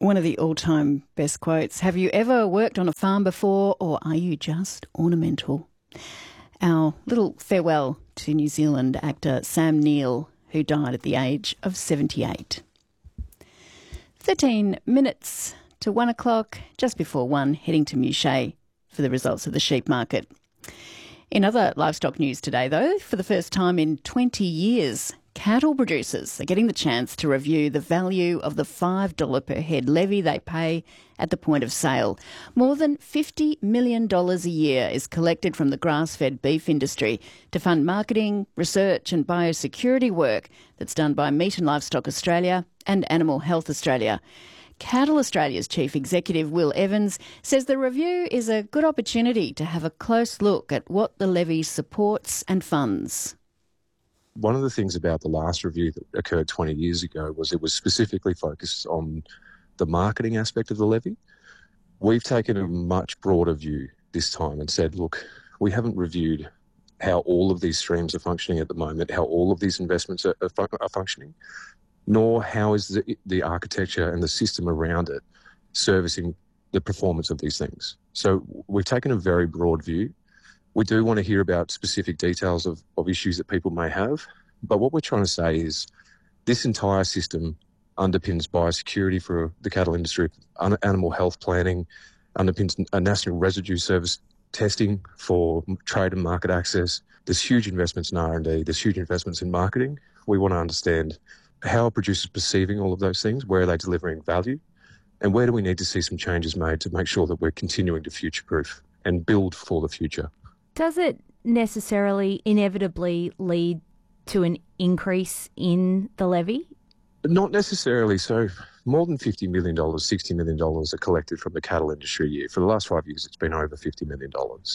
One of the all-time best quotes. Have you ever worked on a farm before, or are you just ornamental? Our little farewell to New Zealand actor Sam Neill, who died at the age of 78. 13 minutes to 1 o'clock, just before 1, heading to Muchet for the results of the sheep market. In other livestock news today, though, for the first time in 20 years, cattle producers are getting the chance to review the value of the $5 per head levy they pay at the point of sale. More than $50 million a year is collected from the grass-fed beef industry to fund marketing, research and biosecurity work that's done by Meat and Livestock Australia and Animal Health Australia. Cattle Australia's Chief Executive, Will Evans, says the review is a good opportunity to have a close look at what the levy supports and funds. One of the things about the last review that occurred 20 years ago was it was specifically focused on the marketing aspect of the levy. We've taken a much broader view this time and said, look, we haven't reviewed how all of these streams are functioning at the moment, how all of these investments are functioning, nor how is the architecture and the system around it servicing the performance of these things. So we've taken a very broad view. We do want to hear about specific details of issues that people may have, but what we're trying to say is this entire system underpins biosecurity for the cattle industry, animal health planning, underpins a national residue service testing for trade and market access. There's huge investments in R&D, there's huge investments in marketing. We want to understand how are producers perceiving all of those things, where are they delivering value, and where do we need to see some changes made to make sure that we're continuing to future-proof and build for the future. Does it necessarily inevitably lead to an increase in the levy? Not necessarily. So more than $50 million, $60 million are collected from the cattle industry a year. For the last 5 years, it's been over $50 million.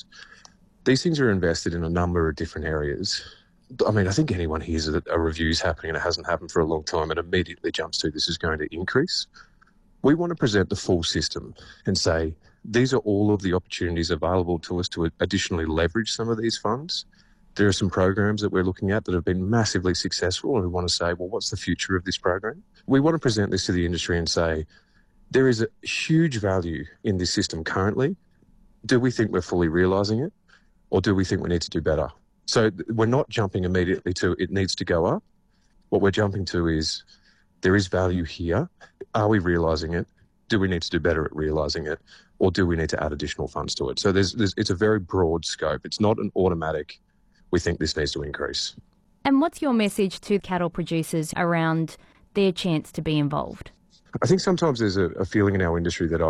These things are invested in a number of different areas. I mean, I think anyone hears that a review's happening and it hasn't happened for a long time and immediately jumps to this is going to increase. We want to present the full system and say, these are all of the opportunities available to us to additionally leverage some of these funds. There are some programs that we're looking at that have been massively successful and we want to say, well, what's the future of this program? We want to present this to the industry and say, there is a huge value in this system currently. Do we think we're fully realising it, or do we think we need to do better? So we're not jumping immediately to it needs to go up. What we're jumping to is there is value here. Are we realising it? Do we need to do better at realising it? Or do we need to add additional funds to it? So it's a very broad scope. It's not an automatic, we think this needs to increase. And what's your message to cattle producers around their chance to be involved? I think sometimes there's a feeling in our industry that,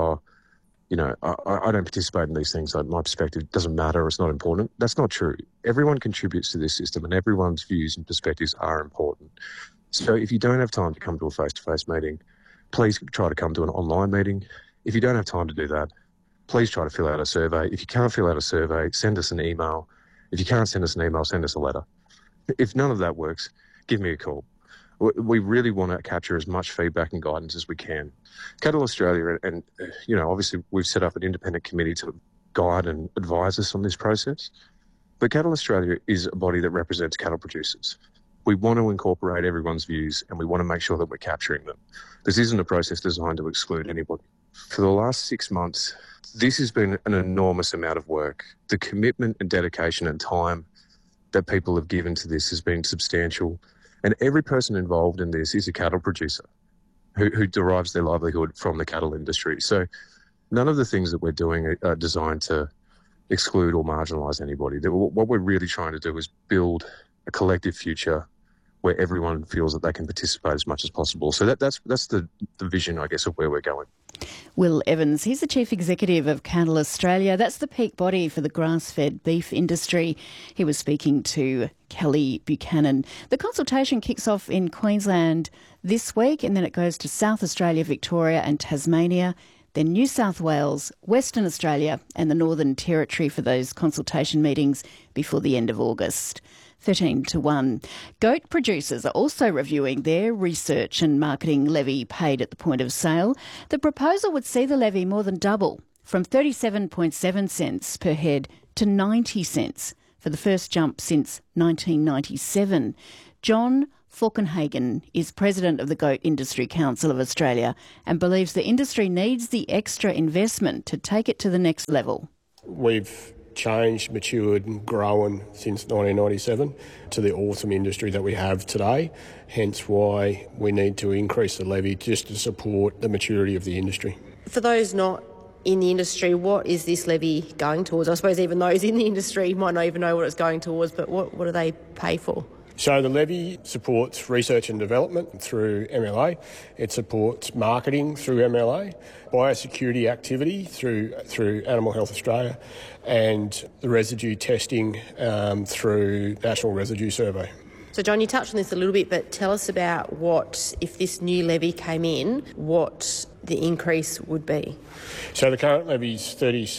I don't participate in these things. My perspective doesn't matter, it's not important. That's not true. Everyone contributes to this system and everyone's views and perspectives are important. So if you don't have time to come to a face-to-face meeting, please try to come to an online meeting. If you don't have time to do that, please try to fill out a survey. If you can't fill out a survey, send us an email. If you can't send us an email, send us a letter. If none of that works, give me a call. We really want to capture as much feedback and guidance as we can. Cattle Australia, and obviously we've set up an independent committee to guide and advise us on this process. But Cattle Australia is a body that represents cattle producers. We want to incorporate everyone's views and we want to make sure that we're capturing them. This isn't a process designed to exclude anybody. For the last 6 months, this has been an enormous amount of work. The commitment and dedication and time that people have given to this has been substantial. And every person involved in this is a cattle producer who derives their livelihood from the cattle industry. So none of the things that we're doing are designed to exclude or marginalise anybody. What we're really trying to do is build a collective future where everyone feels that they can participate as much as possible. So that's the vision, I guess, of where we're going. Will Evans, he's the Chief Executive of Cattle Australia. That's the peak body for the grass-fed beef industry. He was speaking to Kelly Buchanan. The consultation kicks off in Queensland this week and then it goes to South Australia, Victoria and Tasmania, then New South Wales, Western Australia and the Northern Territory for those consultation meetings before the end of August. 13 to 1. Goat producers are also reviewing their research and marketing levy paid at the point of sale. The proposal would see the levy more than double, from 37.7 cents per head to 90 cents, for the first jump since 1997. John Falkenhagen is president of the Goat Industry Council of Australia and believes the industry needs the extra investment to take it to the next level. We've changed, matured and grown since 1997 to the awesome industry that we have today, hence why we need to increase the levy just to support the maturity of the industry. For those not in the industry, what is this levy going towards? I suppose even those in the industry might not even know what it's going towards, but what do they pay for? So the levy supports research and development through MLA. It supports marketing through MLA, biosecurity activity through Animal Health Australia, and the residue testing through National Residue Survey. So John, you touched on this a little bit, but tell us about what, if this new levy came in, what the increase would be. So the current levy is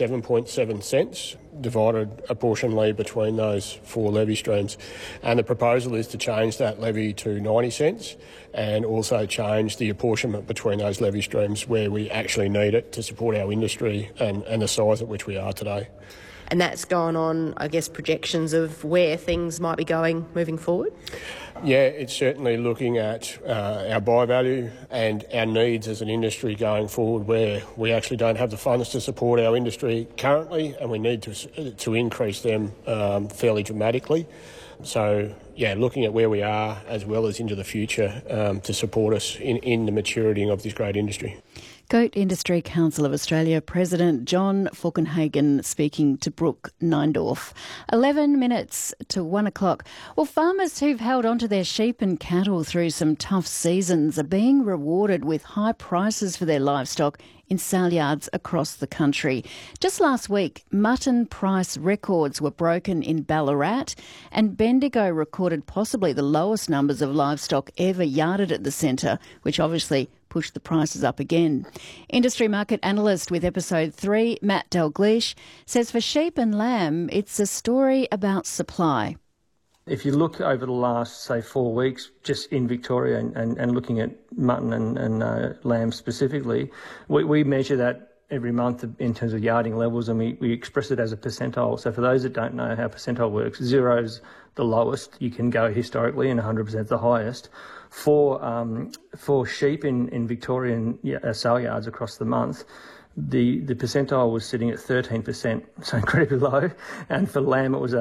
37.7 cents, divided apportionately between those four levy streams. And the proposal is to change that levy to 90 cents and also change the apportionment between those levy streams where we actually need it to support our industry and the size at which we are today. And that's gone on, I guess, projections of where things might be going moving forward? Yeah, it's certainly looking at our buy value and our needs as an industry going forward, where we actually don't have the funds to support our industry currently and we need to increase them fairly dramatically. So, yeah, looking at where we are as well as into the future to support us in the maturity of this great industry. Goat Industry Council of Australia President John Falkenhagen speaking to Brooke Neindorf. 11 minutes to 1 o'clock. Well, farmers who've held onto their sheep and cattle through some tough seasons are being rewarded with high prices for their livestock in sale yards across the country. Just last week, mutton price records were broken in Ballarat, and Bendigo recorded possibly the lowest numbers of livestock ever yarded at the centre, which obviously pushed the prices up again. Industry market analyst with Episode 3, Matt Dalgleish, says for sheep and lamb, it's a story about supply. If you look over the last, say, 4 weeks, just in Victoria and looking at mutton and lamb specifically, we measure that every month in terms of yarding levels, and we express it as a percentile. So for those that don't know how percentile works, 0's the lowest you can go historically and 100% the highest. For sheep in Victorian sale yards across the month, the percentile was sitting at 13%, so incredibly low, and for lamb it was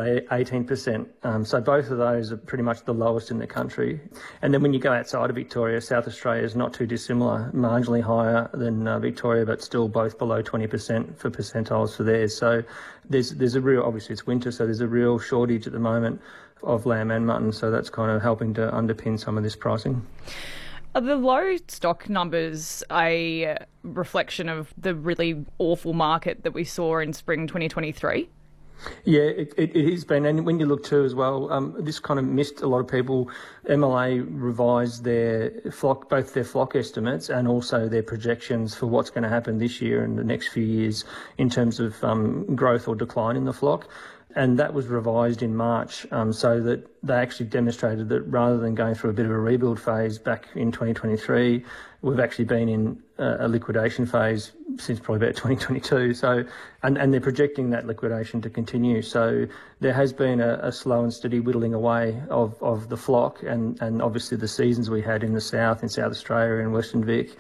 18%. So both of those are pretty much the lowest in the country. And then when you go outside of Victoria, South Australia is not too dissimilar, marginally higher than Victoria, but still both below 20% for percentiles for theirs. So there's a real, obviously it's winter, so there's a real shortage at the moment of lamb and mutton, so that's kind of helping to underpin some of this pricing. Are the low stock numbers a reflection of the really awful market that we saw in spring 2023? Yeah, it has been. And when you look too as well, this kind of missed a lot of people. MLA revised both their flock estimates and also their projections for what's going to happen this year and the next few years in terms of growth or decline in the flock. And that was revised in March, so that they actually demonstrated that rather than going through a bit of a rebuild phase back in 2023, we've actually been in a liquidation phase since probably about 2022. So, and they're projecting that liquidation to continue. So there has been a slow and steady whittling away of the flock, and obviously the seasons we had in the south, in South Australia and Western Vic,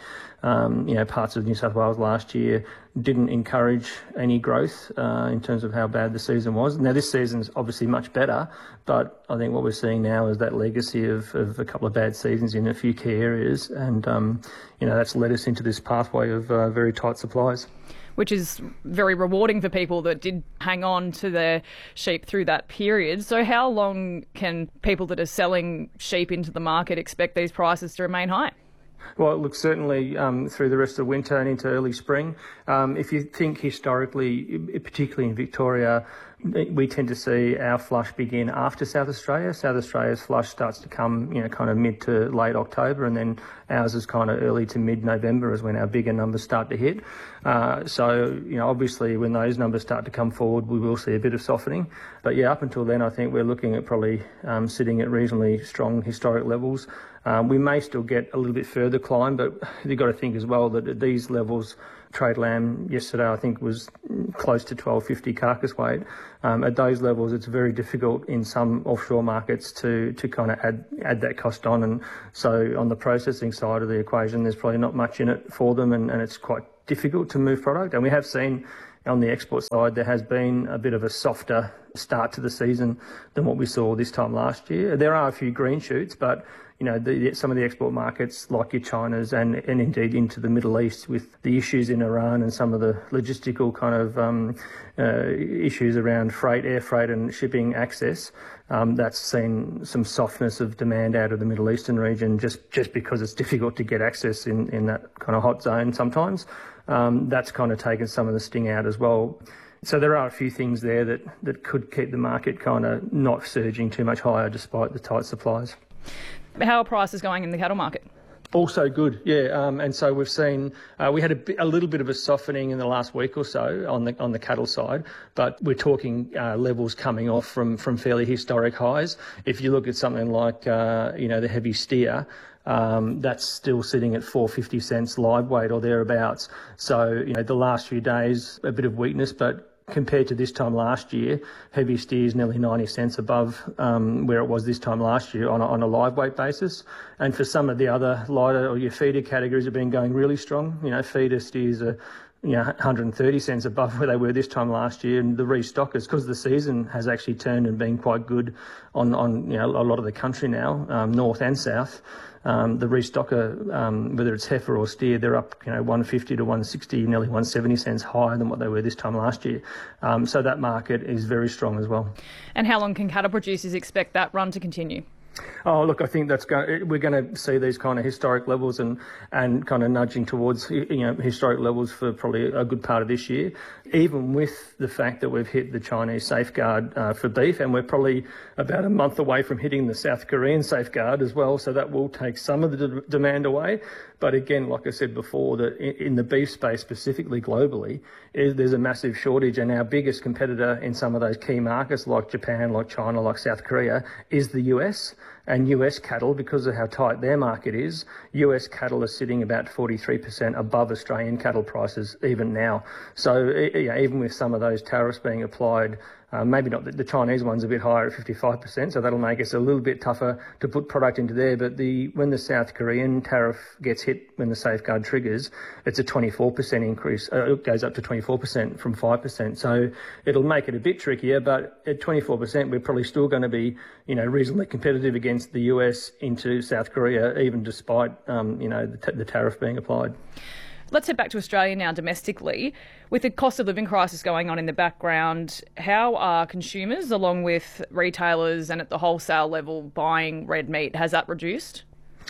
parts of New South Wales last year didn't encourage any growth in terms of how bad the season was. Now this season's obviously much better, but I think what we're seeing now is that legacy of a couple of bad seasons in a few key areas, and that's led us into this pathway of very tight supplies. Which is very rewarding for people that did hang on to their sheep through that period. So how long can people that are selling sheep into the market expect these prices to remain high? Well, look, certainly through the rest of winter and into early spring. If you think historically, particularly in Victoria, we tend to see our flush begin after South Australia. South Australia's flush starts to come, kind of mid to late October, and then ours is kind of early to mid-November is when our bigger numbers start to hit. So, obviously when those numbers start to come forward, we will see a bit of softening. But yeah, up until then, I think we're looking at probably sitting at reasonably strong historic levels. We may still get a little bit further climb, but you've got to think as well that at these levels, Trade lamb yesterday, I think, was close to $12.50 carcass weight. At those levels, it's very difficult in some offshore markets to kind of add that cost on. And so on the processing side of the equation, there's probably not much in it for them, and it's quite difficult to move product. And we have seen on the export side, there has been a bit of a softer start to the season than what we saw this time last year. There are a few green shoots, but some of the export markets like your Chinas and indeed into the Middle East with the issues in Iran and some of the logistical kind of issues around air freight and shipping access, that's seen some softness of demand out of the Middle Eastern region just because it's difficult to get access in that kind of hot zone sometimes. That's kind of taken some of the sting out as well. So there are a few things there that could keep the market kind of not surging too much higher despite the tight supplies. How are prices going in the cattle market? Also good, yeah. And so we've seen we had a little bit of a softening in the last week or so on the cattle side, but we're talking levels coming off from fairly historic highs. If you look at something like the heavy steer, that's still sitting at 4.50 cents live weight or thereabouts. So the last few days a bit of weakness, but compared to this time last year, heavy steer is nearly 90 cents above where it was this time last year on a live weight basis. And for some of the other lighter or your feeder categories have been going really strong. Feeder steers are 130 cents above where they were this time last year, and the restockers, because the season has actually turned and been quite good on a lot of the country now, north and south. The restocker, whether it's heifer or steer, they're up 150 to 160, nearly 170 cents higher than what they were this time last year. So that market is very strong as well. And how long can cattle producers expect that run to continue? Oh, look, I think we're going to see these kind of historic levels and kind of nudging towards historic levels for probably a good part of this year, even with the fact that we've hit the Chinese safeguard for beef, and we're probably about a month away from hitting the South Korean safeguard as well, so that will take some of the demand away. But again, like I said before, that in the beef space specifically globally, there's a massive shortage, and our biggest competitor in some of those key markets like Japan, like China, like South Korea is the US. And US cattle, because of how tight their market is, US cattle are sitting about 43% above Australian cattle prices even now. So even with some of those tariffs being applied, maybe not the Chinese one's a bit higher at 55%, so that'll make us a little bit tougher to put product into there. But when the South Korean tariff gets hit, when the safeguard triggers, it's a 24% increase. It goes up to 24% from 5%. So it'll make it a bit trickier, but at 24%, we're probably still going to be, reasonably competitive against the US into South Korea, even despite, the tariff being applied. Let's head back to Australia now domestically. With the cost of living crisis going on in the background, how are consumers, along with retailers and at the wholesale level, buying red meat? Has that reduced?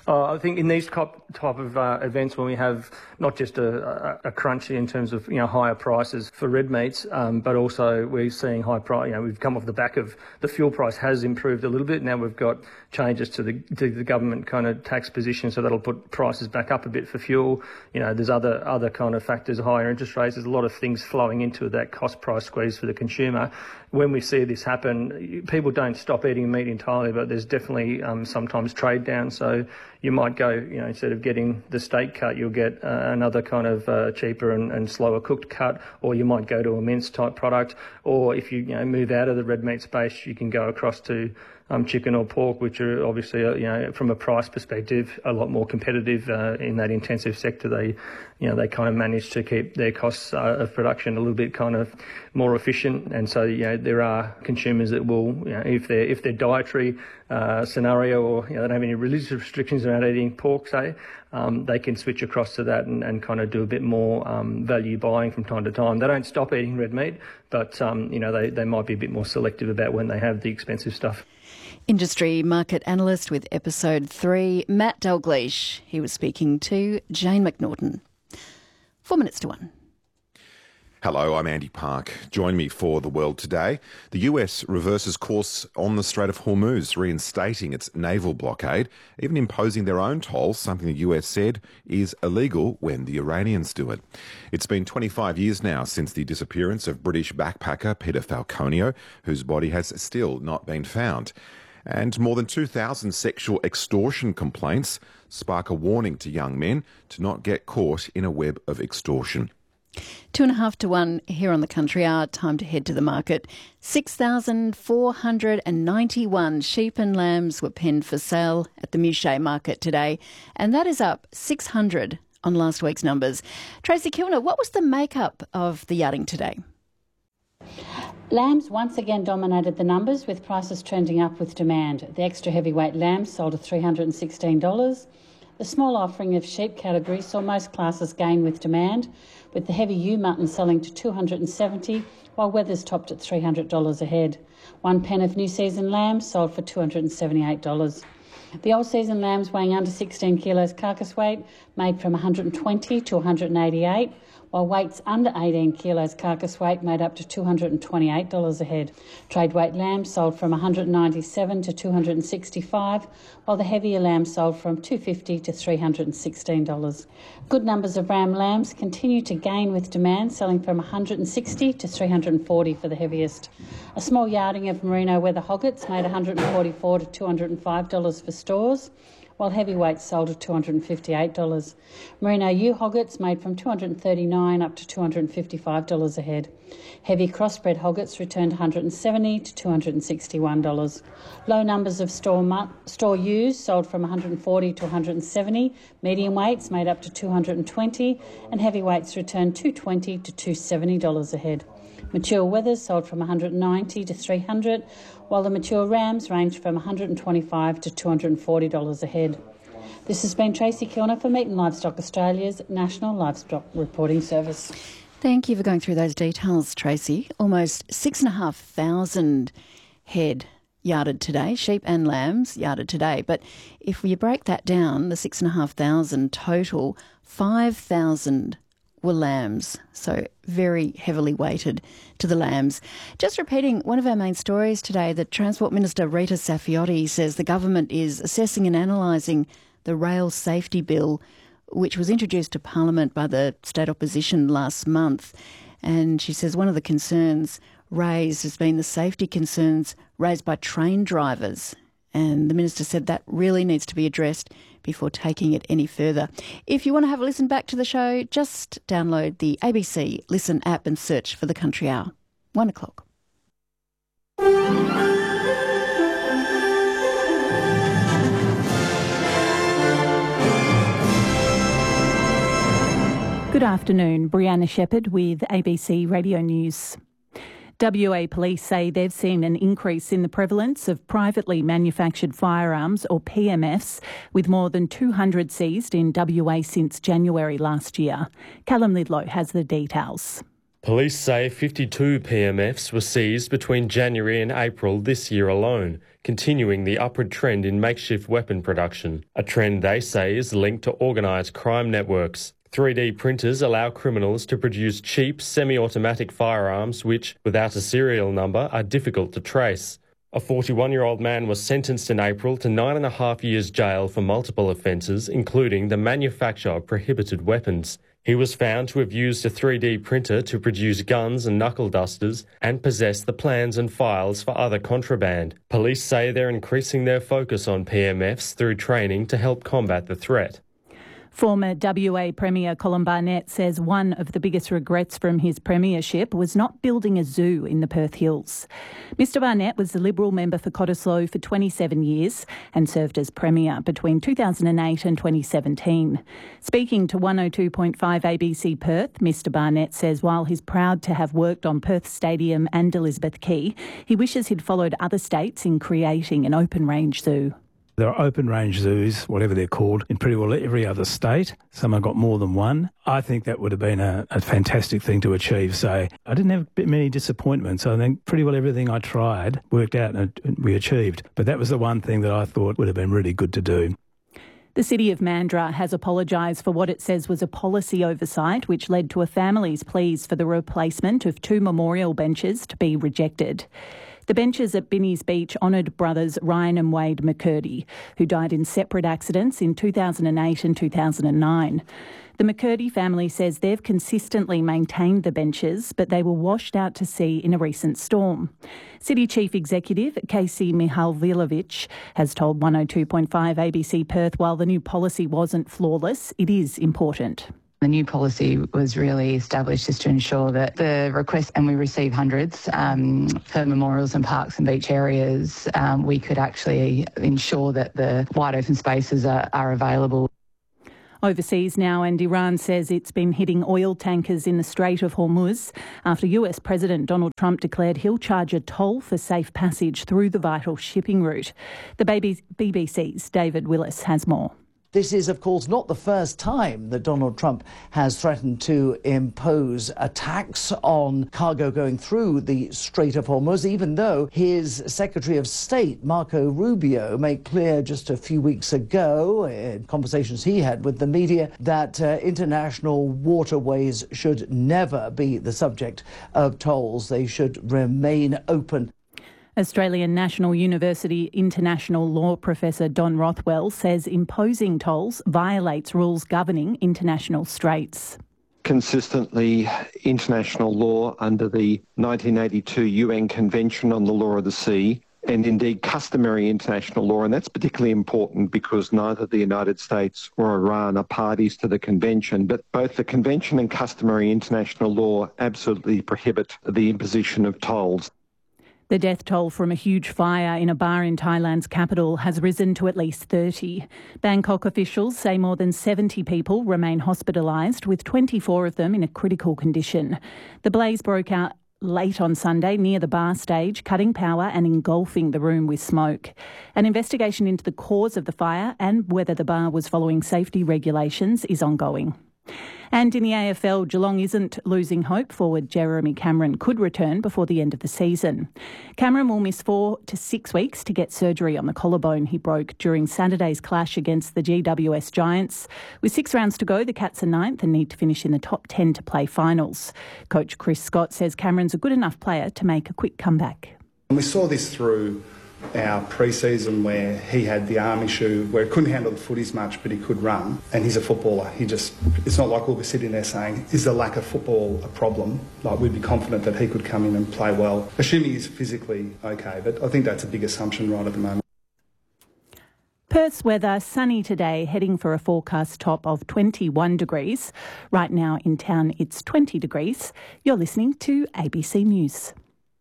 I think in these type of events, when we have not just a crunch in terms of higher prices for red meats, but also we're seeing high price. We've come off the back of the fuel price has improved a little bit. Now we've got changes to the government kind of tax position, so that'll put prices back up a bit for fuel. There's other kind of factors, higher interest rates. There's a lot of things flowing into that cost price squeeze for the consumer. When we see this happen, people don't stop eating meat entirely, but there's definitely sometimes trade down. So you might go, instead of getting the steak cut, you'll get another kind of cheaper and slower cooked cut, or you might go to a mince type product. Or if you move out of the red meat space, you can go across to chicken or pork, which are obviously, from a price perspective, a lot more competitive in that intensive sector. They kind of manage to keep their costs of production a little bit kind of more efficient. And so, there are consumers that will, if their dietary scenario or they don't have any religious restrictions around eating pork, say, they can switch across to that and kind of do a bit more value buying from time to time. They don't stop eating red meat, but they might be a bit more selective about when they have the expensive stuff. Industry market analyst with Episode 3, Matt Dalgleish. He was speaking to Jane McNaughton. 4 minutes to 1. Hello, I'm Andy Park. Join me for The World Today. The US reverses course on the Strait of Hormuz, reinstating its naval blockade, even imposing their own tolls, something the US said is illegal when the Iranians do it. It's been 25 years now since the disappearance of British backpacker Peter Falconio, whose body has still not been found. And more than 2,000 sexual extortion complaints spark a warning to young men to not get caught in a web of extortion. 2.5 to 1 here on the Country Hour. Time to head to the market. 6,491 sheep and lambs were penned for sale at the Mushey market today, and that is up 600 on last week's numbers. Tracy Kilner, what was the makeup of the yarding today? Lambs once again dominated the numbers, with prices trending up with demand. The extra heavyweight lambs sold at $316. The small offering of sheep categories saw most classes gain with demand, with the heavy ewe mutton selling to $270, while wethers topped at $300 a head. One pen of new season lambs sold for $278. The old season lambs weighing under 16 kilos carcass weight made from $120 to $188, while weights under 18 kilos carcass weight made up to $228 a head. Trade weight lambs sold from $197 to $265, while the heavier lambs sold from $250 to $316. Good numbers of ram lambs continue to gain with demand, selling from $160 to $340 for the heaviest. A small yarding of merino weather hoggets made $144 to $205 for stores, while heavyweights sold at $258. Merino ewe hoggets made from $239 up to $255 a head. Heavy crossbred hoggets returned $170 to $261. Low numbers of store ewes sold from $140 to $170. Medium weights made up to $220, and heavyweights returned $220 to $270 a head. Mature wethers sold from $190 to $300, while the mature rams ranged from $125 to $240 a head. This has been Tracy Kilner for Meat and Livestock Australia's National Livestock Reporting Service. Thank you for going through those details, Tracy. Almost 6,500 head yarded today, sheep and lambs yarded today. But if we break that down, the 6,500 total, 5,000 were lambs, so very heavily weighted to the lambs. Just repeating one of our main stories today, the Transport Minister Rita Saffioti says the government is assessing and analysing the rail safety bill, which was introduced to Parliament by the state opposition last month. And she says one of the concerns raised has been the safety concerns raised by train drivers. And the Minister said that really needs to be addressed before taking it any further. If you want to have a listen back to the show, just download the ABC Listen app and search for The Country Hour. 1 o'clock. Good afternoon, Brianna Shepherd with ABC Radio News. WA Police say they've seen an increase in the prevalence of privately manufactured firearms, or PMFs, with more than 200 seized in WA since January last year. Callum Lidlow has the details. Police say 52 PMFs were seized between January and April this year alone, continuing the upward trend in makeshift weapon production, a trend they say is linked to organised crime networks. 3D printers allow criminals to produce cheap, semi-automatic firearms which, without a serial number, are difficult to trace. A 41-year-old man was sentenced in April to 9.5 years jail for multiple offences, including the manufacture of prohibited weapons. He was found to have used a 3D printer to produce guns and knuckle dusters and possess the plans and files for other contraband. Police say they're increasing their focus on PMFs through training to help combat the threat. Former WA Premier Colin Barnett says one of the biggest regrets from his premiership was not building a zoo in the Perth Hills. Mr Barnett was the Liberal member for Cottesloe for 27 years and served as Premier between 2008 and 2017. Speaking to 102.5 ABC Perth, Mr Barnett says while he's proud to have worked on Perth Stadium and Elizabeth Quay, he wishes he'd followed other states in creating an open-range zoo. There are open-range zoos, whatever they're called, in pretty well every other state. Some have got more than one. I think that would have been a fantastic thing to achieve. So I didn't have many disappointments. I think pretty well everything I tried worked out and we achieved. But that was the one thing that I thought would have been really good to do. The City of Mandurah has apologised for what it says was a policy oversight which led to a family's pleas for the replacement of 2 memorial benches to be rejected. The benches at Binny's Beach honoured brothers Ryan and Wade McCurdy, who died in separate accidents in 2008 and 2009. The McCurdy family says they've consistently maintained the benches, but they were washed out to sea in a recent storm. City Chief Executive Casey Mihaljevic has told 102.5 ABC Perth while the new policy wasn't flawless, it is important. The new policy was really established just to ensure that the requests, and we receive hundreds for memorials and parks and beach areas, we could actually ensure that the wide open spaces are available. Overseas now, and Iran says it's been hitting oil tankers in the Strait of Hormuz after US President Donald Trump declared he'll charge a toll for safe passage through the vital shipping route. The BBC's David Willis has more. This is, of course, not the first time that Donald Trump has threatened to impose a tax on cargo going through the Strait of Hormuz, even though his Secretary of State, Marco Rubio, made clear just a few weeks ago in conversations he had with the media that international waterways should never be the subject of tolls. They should remain open. Australian National University international law professor Don Rothwell says imposing tolls violates rules governing international straits. Consistently, international law under the 1982 UN Convention on the Law of the Sea, and indeed customary international law, and that's particularly important because neither the United States or Iran are parties to the convention, but both the convention and customary international law absolutely prohibit the imposition of tolls. The death toll from a huge fire in a bar in Thailand's capital has risen to at least 30. Bangkok officials say more than 70 people remain hospitalised, with 24 of them in a critical condition. The blaze broke out late on Sunday near the bar stage, cutting power and engulfing the room with smoke. An investigation into the cause of the fire and whether the bar was following safety regulations is ongoing. And in the AFL, Geelong isn't losing hope. Forward Jeremy Cameron could return before the end of the season. Cameron will miss 4 to 6 weeks to get surgery on the collarbone he broke during Saturday's clash against the GWS Giants. With 6 rounds to go, the Cats are 9th and need to finish in the top 10 to play finals. Coach Chris Scott says Cameron's a good enough player to make a quick comeback. We saw this through our pre-season where he had the arm issue where he couldn't handle the footies much, but he could run, and he's a footballer. It's not like we'll be sitting there saying, is the lack of football a problem? Like, we'd be confident that he could come in and play well, assuming he's physically okay, but I think that's a big assumption right at the moment. Perth's weather, sunny today, heading for a forecast top of 21 degrees. Right now in town it's 20 degrees. You're listening to ABC News.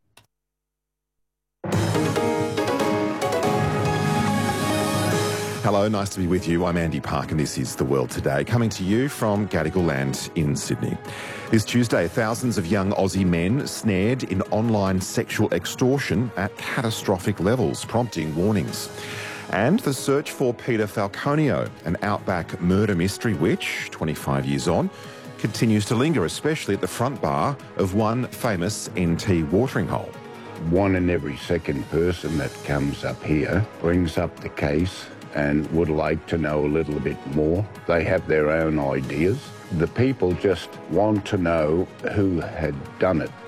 Hello, nice to be with you. I'm Andy Park and this is The World Today, coming to you from Gadigal Land in Sydney. This Tuesday, thousands of young Aussie men snared in online sexual extortion at catastrophic levels, prompting warnings. And the search for Peter Falconio, an outback murder mystery which, 25 years on, continues to linger, especially at the front bar of one famous NT watering hole. 1 in every second person that comes up here brings up the case and would like to know a little bit more. They have their own ideas. The people just want to know who had done it.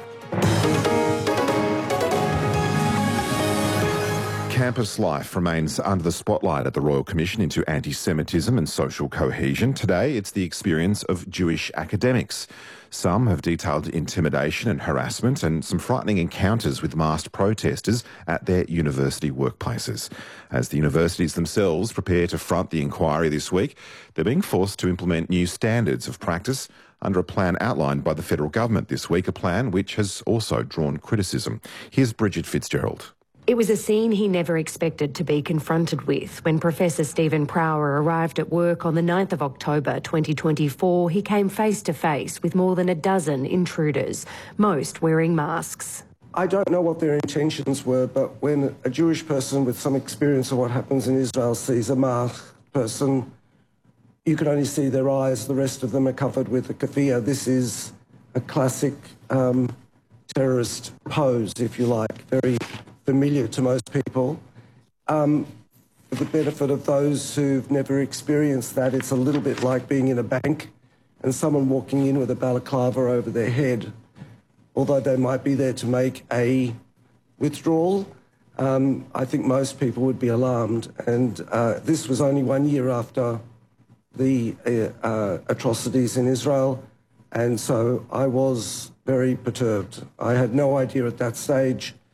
Campus life remains under the spotlight at the Royal Commission into Anti-Semitism and Social Cohesion. Today, it's the experience of Jewish academics. Some have detailed intimidation and harassment and some frightening encounters with masked protesters at their university workplaces. As the universities themselves prepare to front the inquiry this week, they're being forced to implement new standards of practice under a plan outlined by the federal government this week, a plan which has also drawn criticism. Here's Bridget Fitzgerald. It was a scene he never expected to be confronted with. When Professor Stephen Prower arrived at work on the 9th of October 2024, he came face to face with more than a dozen intruders, most wearing masks. I don't know what their intentions were, but when a Jewish person with some experience of what happens in Israel sees a masked person, you can only see their eyes. The rest of them are covered with a keffiyeh. This is a classic terrorist pose, if you like, very familiar to most people. For the benefit of those who've never experienced that, it's a little bit like being in a bank and someone walking in with a balaclava over their head. Although they might be there to make a withdrawal, I think most people would be alarmed. And this was only 1 year after the atrocities in Israel, and so I was very perturbed. I had no idea at that stage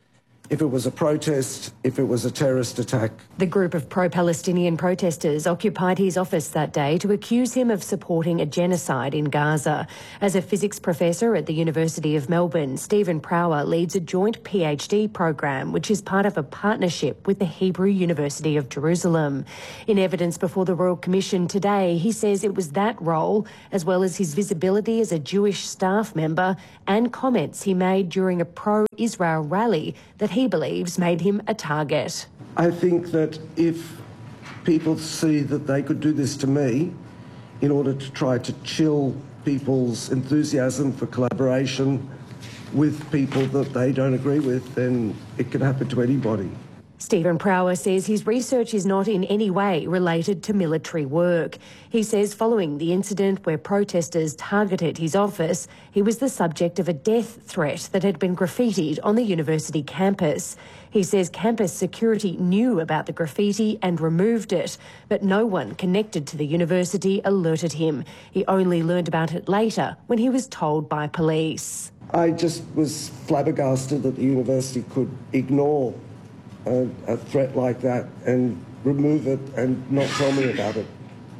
if it was a protest, if it was a terrorist attack. The group of pro-Palestinian protesters occupied his office that day to accuse him of supporting a genocide in Gaza. As a physics professor at the University of Melbourne, Stephen Prower leads a joint PhD program which is part of a partnership with the Hebrew University of Jerusalem. In evidence before the Royal Commission today, he says it was that role, as well as his visibility as a Jewish staff member and comments he made during a pro-Israel rally, that he believes made him a target. I think that if people see that they could do this to me in order to try to chill people's enthusiasm for collaboration with people that they don't agree with, then it can happen to anybody. Stephen Prower says his research is not in any way related to military work. He says following the incident where protesters targeted his office, he was the subject of a death threat that had been graffitied on the university campus. He says campus security knew about the graffiti and removed it, but no one connected to the university alerted him. He only learned about it later when he was told by police. I just was flabbergasted that the university could ignore a threat like that and remove it and not tell me about it.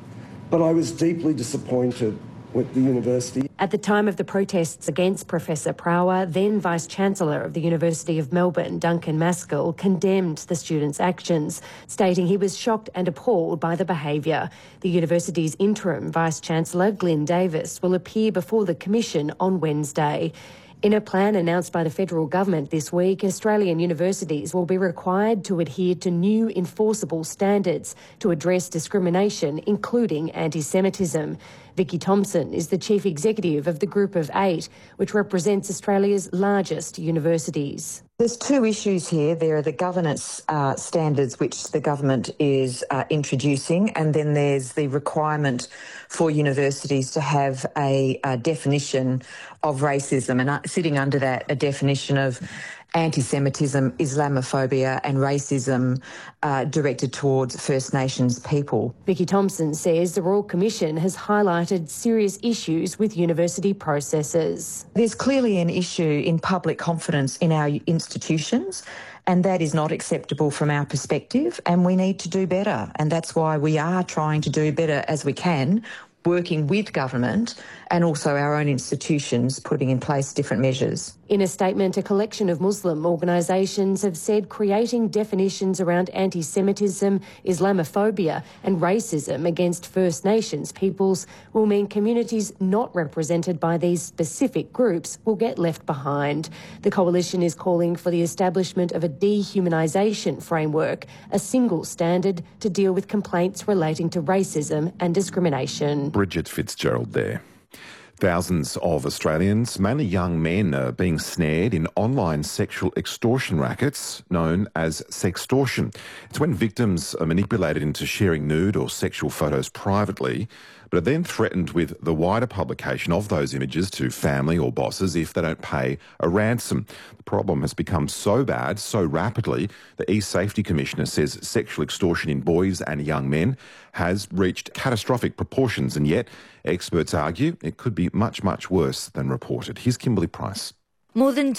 But I was deeply disappointed with the university. At the time of the protests against Professor Prower, then Vice-Chancellor of the University of Melbourne, Duncan Maskell, condemned the students' actions, stating he was shocked and appalled by the behaviour. The university's interim Vice-Chancellor, Glyn Davis, will appear before the Commission on Wednesday. In a plan announced by the federal government this week, Australian universities will be required to adhere to new enforceable standards to address discrimination, including anti-Semitism. Vicky Thompson is the chief executive of the Group of 8, which represents Australia's largest universities. There's two issues here. There are the governance standards which the government is introducing, and then there's the requirement for universities to have a definition of racism, and sitting under that a definition of anti-Semitism, Islamophobia and racism directed towards First Nations people. Vicky Thompson says the Royal Commission has highlighted serious issues with university processes. There's clearly an issue in public confidence in our institutions, and that is not acceptable from our perspective, and we need to do better. And that's why we are trying to do better as we can, working with government and also our own institutions, putting in place different measures. In a statement, a collection of Muslim organisations have said creating definitions around anti-Semitism, Islamophobia and racism against First Nations peoples will mean communities not represented by these specific groups will get left behind. The coalition is calling for the establishment of a dehumanisation framework, a single standard to deal with complaints relating to racism and discrimination. Bridget Fitzgerald there. Thousands of Australians, mainly young men, are being snared in online sexual extortion rackets known as sextortion. It's when victims are manipulated into sharing nude or sexual photos privately, but are then threatened with the wider publication of those images to family or bosses if they don't pay a ransom. The problem has become so bad so rapidly, the eSafety Commissioner says sexual extortion in boys and young men has reached catastrophic proportions, and yet experts argue it could be much, much worse than reported. Here's Kimberly Price. More than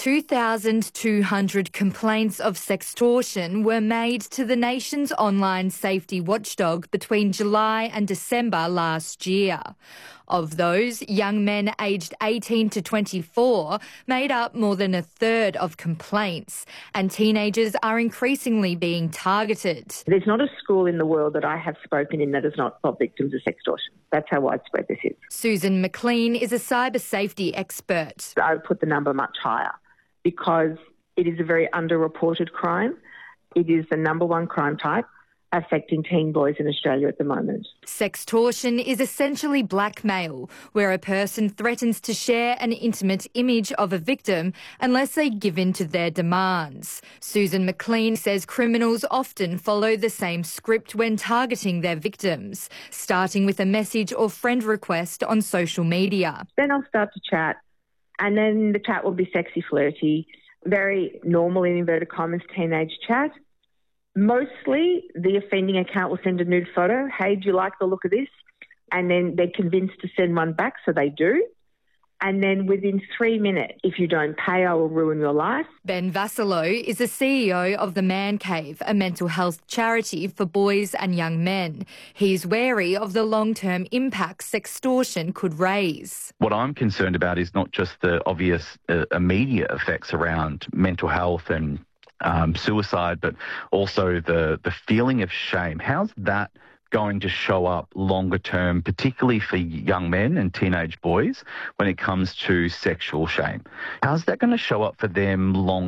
2,200 complaints of sextortion were made to the nation's online safety watchdog between July and December last year. Of those, young men aged 18 to 24 made up more than a third of complaints, and teenagers are increasingly being targeted. There's not a school in the world that I have spoken in that has not got victims of sextortion. That's how widespread this is. Susan McLean is a cyber safety expert. I would put the number much higher because it is a very underreported crime. It is the number one crime type affecting teen boys in Australia at the moment. Sextortion is essentially blackmail, where a person threatens to share an intimate image of a victim unless they give in to their demands. Susan McLean says criminals often follow the same script when targeting their victims, starting with a message or friend request on social media. Then I'll start to chat, and then the chat will be sexy, flirty, very normal in inverted commas teenage chat. Mostly, the offending account will send a nude photo. Hey, do you like the look of this? And then they're convinced to send one back, so they do. and then within 3 minutes, if you don't pay, I will ruin your life. Ben Vassallo is the CEO of The Man Cave, a mental health charity for boys and young men. He's wary of the long-term impacts sextortion could raise. What I'm concerned about is not just the obvious immediate effects around mental health and suicide, but also the feeling of shame. How's that going to show up longer term, particularly for young men and teenage boys when it comes to sexual shame? How's that going to show up for them long